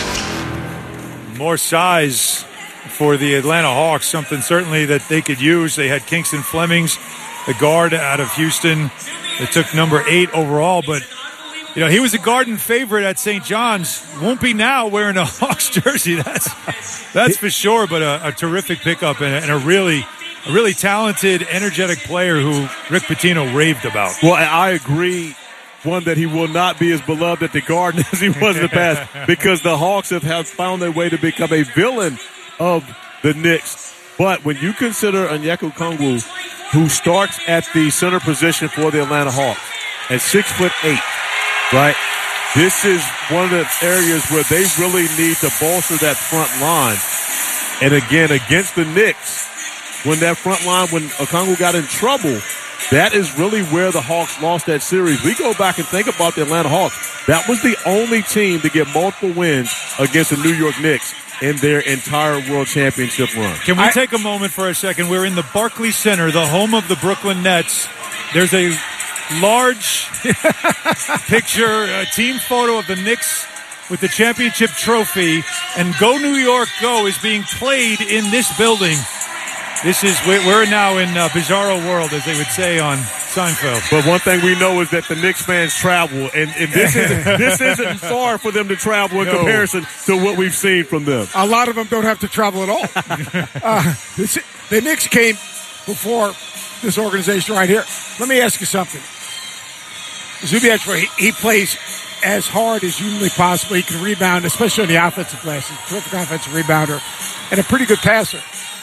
More size for the Atlanta Hawks, something certainly that they could use. They had Kingston Flemings, the guard out of Houston, that took number eight overall, but you know, he was a Garden favorite at Saint John's. Won't be now wearing a Hawks jersey. That's that's for sure. But a, a terrific pickup and a, and a really, a really talented, energetic player who Rick Pitino raved about. Well, I agree. One, that he will not be as beloved at the Garden as he was in the past, because the Hawks have, have found their way to become a villain of the Knicks. But when you consider Onyeka Okongwu, who starts at the center position for the Atlanta Hawks at six foot eight, right? This is one of the areas where they really need to bolster that front line. And again, against the Knicks, when that front line, when Okongwu got in trouble, that is really where the Hawks lost that series. We go back and think about the Atlanta Hawks. That was the only team to get multiple wins against the New York Knicks in their entire World Championship run. Can we I, take a moment for a second? We're in the Barclays Center, the home of the Brooklyn Nets. There's a large picture, a team photo of the Knicks with the championship trophy, and Go New York Go is being played in this building. This is, we're now in uh, Bizarro World, as they would say on Seinfeld. But one thing we know is that the Knicks fans travel, and, and this, isn't, this isn't far for them to travel in no. comparison to what we've seen from them. A lot of them don't have to travel at all. uh, this, the Knicks came before this organization right here. Let me ask you something. Zuby Ejiofor, he, he plays as hard as humanly possible. He can rebound, especially on the offensive glass. He's a terrific offensive rebounder and a pretty good passer.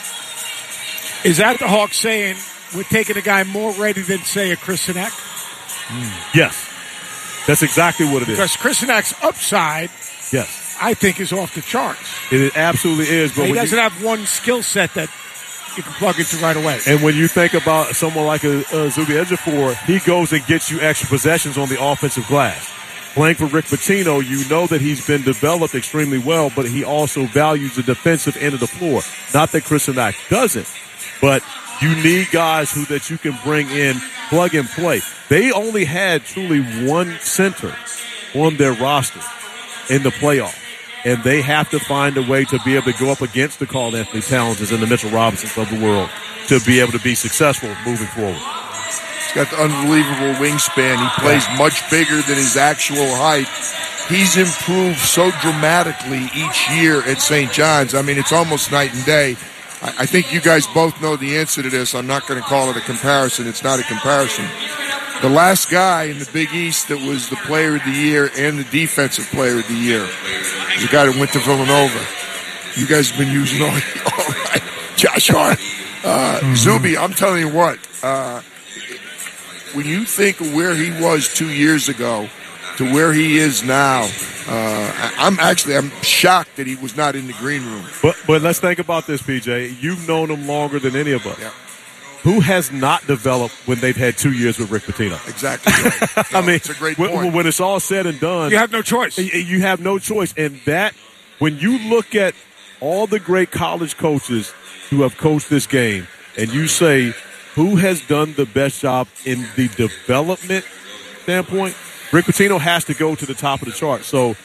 Is that the Hawks saying we're taking a guy more ready than, say, a Chris Sinek? Mm. Yes. That's exactly what it because is. Because Chris Sinek's upside, yes, I think, is off the charts. It absolutely is. But he when doesn't you, have one skill set that you can plug into right away. And when you think about someone like a, a Zuby Ejiofor, he goes and gets you extra possessions on the offensive glass. Playing for Rick Pitino, you know that he's been developed extremely well, but he also values the defensive end of the floor. Not that Chris Sinek doesn't. But you need guys who that you can bring in, plug and play. They only had truly one center on their roster in the playoff, and they have to find a way to be able to go up against the Karl Anthony Towns and the Mitchell Robinsons of the world to be able to be successful moving forward. He's got the unbelievable wingspan. He plays much bigger than his actual height. He's improved so dramatically each year at Saint John's. I mean, it's almost night and day. I think you guys both know the answer to this. I'm not going to call it a comparison. It's not a comparison. The last guy in the Big East that was the player of the year and the defensive player of the year was the guy that went to Villanova. You guys have been using all, all right. Josh Hart. Uh, mm-hmm. Zuby, I'm telling you what, uh, when you think of where he was two years ago to where he is now, uh, I'm actually I'm shocked that he was not in the green room. But but let's think about this, P J. You've known him longer than any of us. Yeah. Who has not developed when they've had two years with Rick Pitino? Exactly right. No, I mean, it's a great when, point. when it's all said and done, you have no choice. You have no choice, and that when you look at all the great college coaches who have coached this game, and you say who has done the best job in the development standpoint, Rick Pitino has to go to the top of the chart. So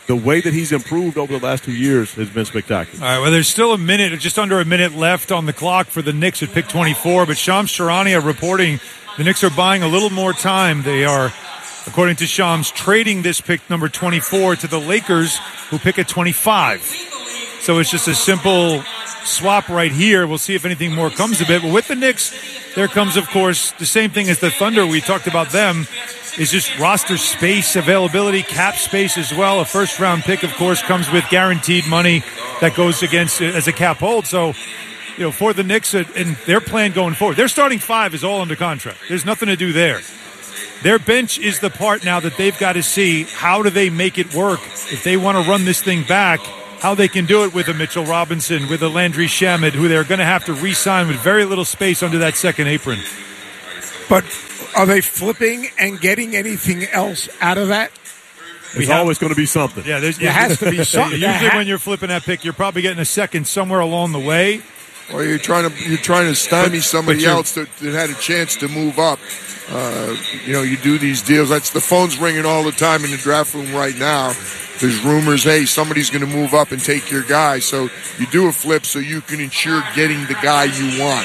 the way that he's improved over the last two years has been spectacular. All right, well, there's still a minute, just under a minute left on the clock for the Knicks at pick twenty-four, but Shams Charania reporting the Knicks are buying a little more time. They are, according to Shams, trading this pick number twenty-four to the Lakers, who pick at twenty-five. So it's just a simple swap right here. We'll see if anything more comes of it. But with the Knicks, there comes, of course, the same thing as the Thunder. We talked about them. Is just roster space, availability, cap space as well. A first-round pick, of course, comes with guaranteed money that goes against as a cap hold. So, you know, for the Knicks and their plan going forward, their starting five is all under contract. There's nothing to do there. Their bench is the part now that they've got to see how do they make it work. If they want to run this thing back, how they can do it with a Mitchell Robinson, with a Landry Shamet, who they're going to have to re-sign with very little space under that second apron. But are they flipping and getting anything else out of that? There's always going to be something. Yeah, there's, there has to be something. Usually when you're flipping that pick, you're probably getting a second somewhere along the way. Or you're trying to you're trying to stymie but, somebody but else that, that had a chance to move up. Uh, you know, you do these deals. That's the phone's ringing all the time in the draft room right now. There's rumors, hey, somebody's going to move up and take your guy. So you do a flip so you can ensure getting the guy you want.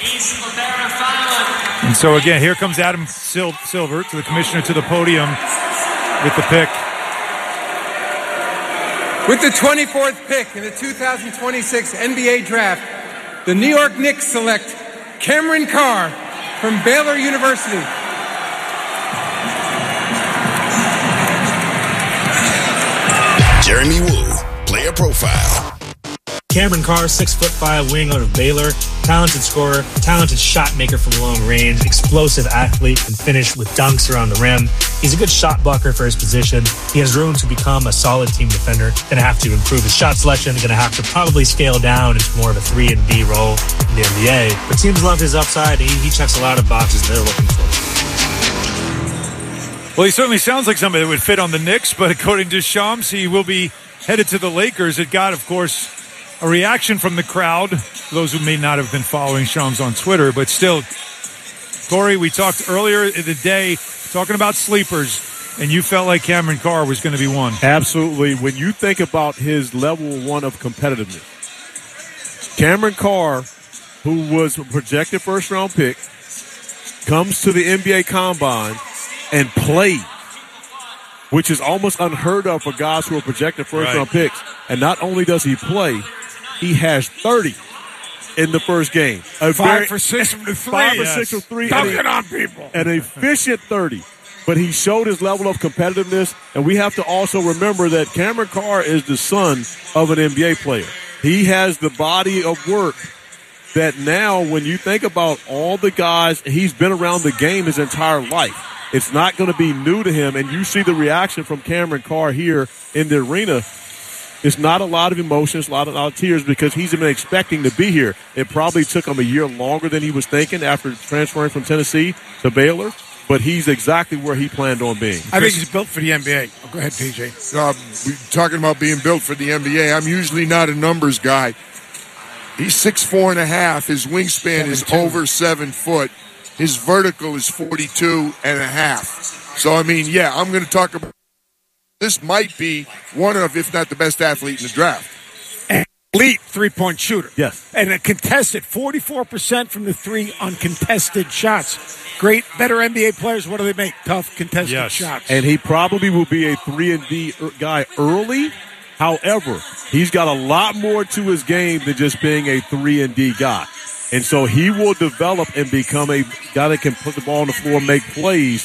And so again, here comes Adam Sil- Silver to the commissioner to the podium with the pick. With the twenty-fourth pick in the two thousand twenty-six N B A Draft, the New York Knicks select Cameron Carr from Baylor University. Jeremy Woo, player profile. Cameron Carr, six foot five wing out of Baylor, talented scorer, talented shot maker from long range, explosive athlete, can finish with dunks around the rim. He's a good shot blocker for his position. He has room to become a solid team defender. Going to have to improve his shot selection. Going to have to probably scale down into more of a three and D role in the N B A. But teams love his upside. He, he checks a lot of boxes they're looking for. Well, he certainly sounds like somebody that would fit on the Knicks, but according to Shams, he will be headed to the Lakers. It got, of course, a reaction from the crowd, those who may not have been following Shams on Twitter, but still, Corey, we talked earlier in the day talking about sleepers, and you felt like Cameron Carr was going to be one. Absolutely. When you think about his level one of competitiveness, Cameron Carr, who was a projected first-round pick, comes to the N B A Combine and plays, which is almost unheard of for guys who are projected first-round right. picks. And not only does he play, he has thirty in the first game. A five very, for six from the three. Five yes. for six from three. Dunking on people. An efficient thirty. But he showed his level of competitiveness, and we have to also remember that Cameron Carr is the son of an N B A player. He has the body of work that now, when you think about all the guys, he's been around the game his entire life. It's not going to be new to him, and you see the reaction from Cameron Carr here in the arena. It's not a lot of emotions, a lot of, a lot of tears, because he's been expecting to be here. It probably took him a year longer than he was thinking after transferring from Tennessee to Baylor, but he's exactly where he planned on being. I think he's built for the N B A. Oh, go ahead, P J. Uh, talking about being built for the N B A, I'm usually not a numbers guy. He's six four and a half. His wingspan seven, is two. Over seven foot. His vertical is forty-two and a half. So, I mean, yeah, I'm going to talk about this might be one of, if not the best athlete in the draft. An elite three-point shooter. Yes. And a contested, forty-four percent from the three uncontested shots. Great, better N B A players, what do they make? Tough, contested yes. shots. And he probably will be a three and D guy early. However, he's got a lot more to his game than just being a three and D guy. And so he will develop and become a guy that can put the ball on the floor, make plays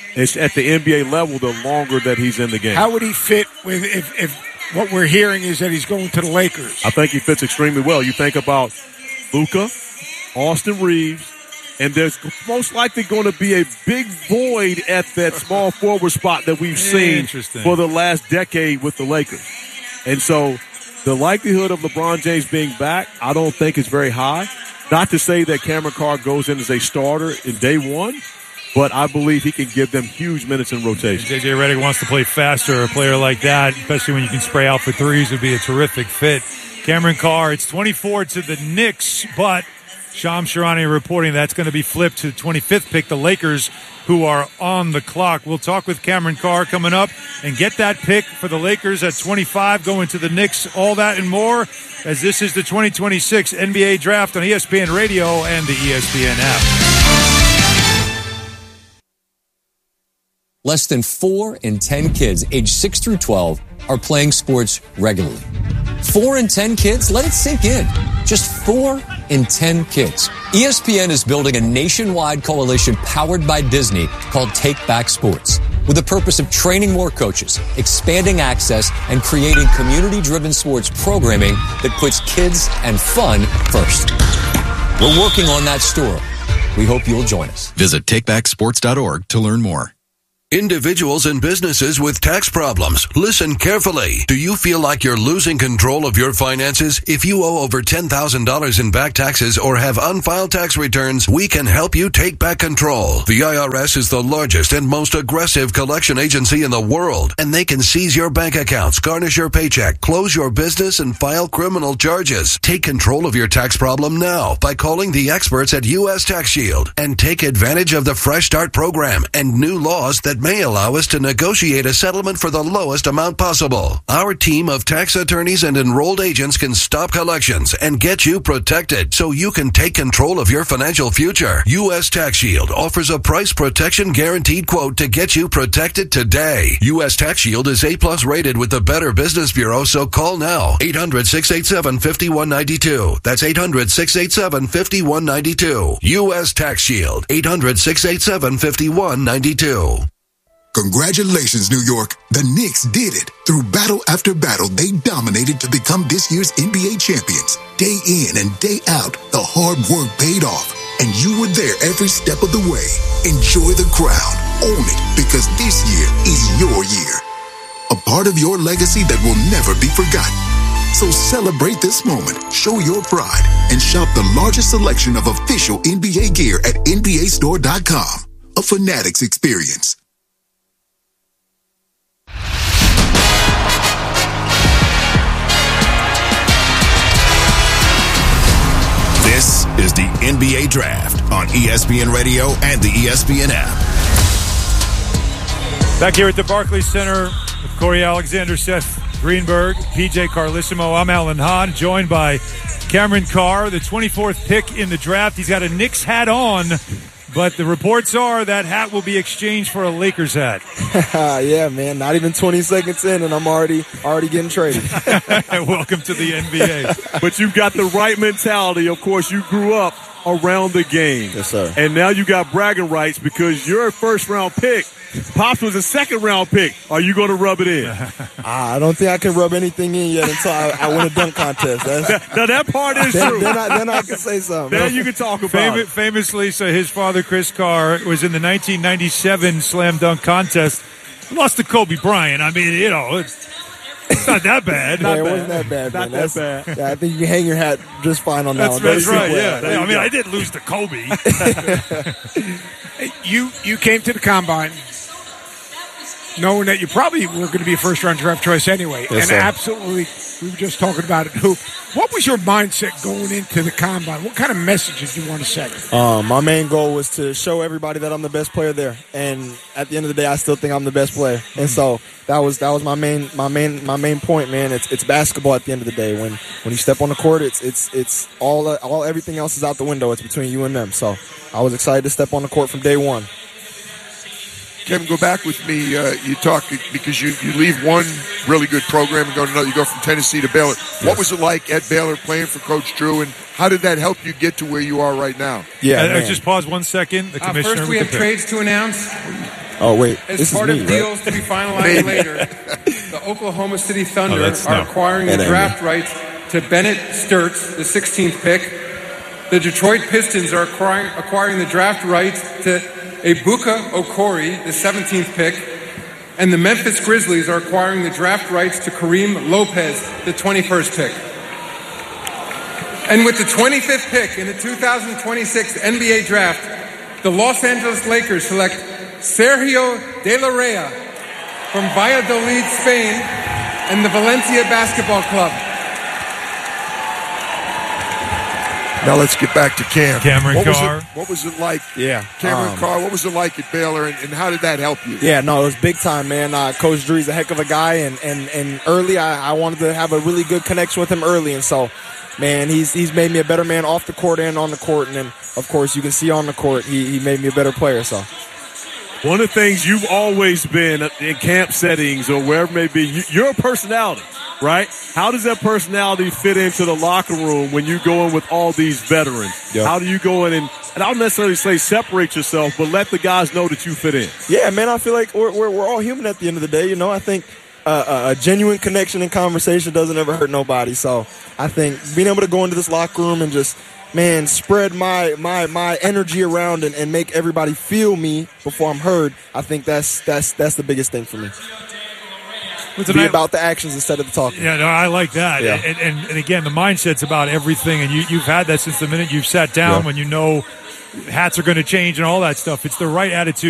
at the N B A level the longer that he's in the game. How would he fit with if, if what we're hearing is that he's going to the Lakers? I think he fits extremely well. You think about Luka, Austin Reeves, and there's most likely going to be a big void at that small forward spot that we've seen for the last decade with the Lakers. And so the likelihood of LeBron James being back, I don't think is very high. Not to say that Cameron Carr goes in as a starter in day one, but I believe he can give them huge minutes in rotation. J J Redick wants to play faster. A player like that, especially when you can spray out for threes, would be a terrific fit. Cameron Carr, it's twenty-four to the Knicks, but Shams Charania reporting that's going to be flipped to the twenty-fifth pick, the Lakers, who are on the clock. We'll talk with Cameron Carr coming up and get that pick for the Lakers at twenty-five, going to the Knicks, all that and more, as this is the twenty twenty-six N B A Draft on E S P N Radio and the E S P N app. Less than four in ten kids aged six through twelve are playing sports regularly. Four in ten kids? Let it sink in. Just four in ten kids. E S P N is building a nationwide coalition powered by Disney called Take Back Sports, with the purpose of training more coaches, expanding access, and creating community-driven sports programming that puts kids and fun first. We're working on that story. We hope you'll join us. Visit take back sports dot org to learn more. Individuals and businesses with tax problems, listen carefully. Do you feel like you're losing control of your finances? If you owe over ten thousand dollars in back taxes or have unfiled tax returns, we can help you take back control. The I R S is the largest and most aggressive collection agency in the world, and they can seize your bank accounts, garnish your paycheck, close your business, and file criminal charges. Take control of your tax problem now by calling the experts at U S Tax Shield and take advantage of the Fresh Start program and new laws that may allow us to negotiate a settlement for the lowest amount possible. Our team of tax attorneys and enrolled agents can stop collections and get you protected so you can take control of your financial future. U S Tax Shield offers a price protection guaranteed quote to get you protected today. U S Tax Shield is A plus rated with the Better Business Bureau, so call now. eight hundred, six eight seven, five one nine two. That's eight hundred, six eight seven, five one nine two. U S Tax Shield. eight hundred, six eight seven, five one nine two. Congratulations, New York. The Knicks did it. Through battle after battle, they dominated to become this year's N B A champions. Day in and day out, the hard work paid off, and you were there every step of the way. Enjoy the crown. Own it, because this year is your year. A part of your legacy that will never be forgotten. So celebrate this moment, show your pride, and shop the largest selection of official N B A gear at N B A store dot com. A Fanatics experience. This is the N B A Draft on E S P N Radio and the E S P N app. Back here at the Barclays Center with Corey Alexander, Seth Greenberg, P J Carlissimo. I'm Alan Hahn, joined by Cameron Carr, the twenty-fourth pick in the draft. He's got a Knicks hat on, but the reports are that hat will be exchanged for a Lakers hat. Yeah, man. Not even twenty seconds in, and I'm already already getting traded. Welcome to the N B A. But you've got the right mentality. Of course, you grew up around the game. Yes, sir. And now you got bragging rights because your first-round pick, Pops was a second-round pick. Are you going to rub it in? I don't think I can rub anything in yet until I, I win a dunk contest. That's, now, that part is then, true. Then I, then I can say something. Then you can talk about Fam- it. Famously, so his father, Chris Carr, was in the nineteen ninety-seven slam dunk contest. Lost to Kobe Bryant. I mean, you know, it's, it's not that bad. Yeah, Not it bad. wasn't that bad. Not man. that bad. Yeah, I think you can hang your hat just fine on that That's, one. that's Very right, simple. yeah. There I you mean, go. I did lose to Kobe. You you came to the combine knowing that you probably were going to be a first round draft choice anyway, Yes, and sir. absolutely, we were just talking about it. Who? What was your mindset going into the combine? What kind of message did you want to send? Um, my main goal was to show everybody that I'm the best player there, and at the end of the day, I still think I'm the best player. And so that was that was my main my main my main point, man. It's it's basketball at the end of the day. When when you step on the court, it's it's it's all all everything else is out the window. It's between you and them. So I was excited to step on the court from day one. Kevin, go back with me. Uh, you talk because you, you leave one really good program and go to another. You go from Tennessee to Baylor. Yes. What was it like at Baylor playing for Coach Drew, and how did that help you get to where you are right now? Yeah, uh, just pause one second. The Uh, commissioner. first, we have trades to announce. Oh wait, As this part is me, of deals right? to be finalized later, the Oklahoma City Thunder Oh, that's are no. acquiring That the ain't draft rights to Bennett Sturts, the sixteenth pick. The Detroit Pistons are acquiring, acquiring the draft rights to Ebuka Okori, the seventeenth pick. And the Memphis Grizzlies are acquiring the draft rights to Kareem Lopez, the twenty-first pick. And with the twenty-fifth pick in the two thousand twenty-six N B A Draft, the Los Angeles Lakers select Sergio De La Rey from Valladolid, Spain, and the Valencia Basketball Club. Now let's get back to Cam. Cameron what Carr. Was it, what was it like? Yeah. Cameron um, Carr, what was it like at Baylor, and, and how did that help you? Yeah, no, it was big time, man. Uh, Coach Dre's a heck of a guy, and, and, and early I, I wanted to have a really good connection with him early, and so, man, he's he's made me a better man off the court and on the court, and then, of course, you can see on the court he, he made me a better player, so. One of the things you've always been in camp settings or wherever it may be, you, you're a personality, right? How does that personality fit into the locker room when you go in with all these veterans? Yep. How do you go in and, and I don't necessarily say separate yourself, but let the guys know that you fit in? Yeah, man, I feel like we're, we're, we're all human at the end of the day, you know. I think uh, a genuine connection and conversation doesn't ever hurt nobody, so I think being able to go into this locker room and just – man, spread my my my energy around and, and make everybody feel me before I'm heard. I think that's that's that's the biggest thing for me. Be night, about the actions instead of the talking. Yeah, no, I like that. Yeah. And, and and again, the mindset's about everything, and you you've had that since the minute you've sat down Yeah. when you know hats are going to change and all that stuff. It's the right attitude.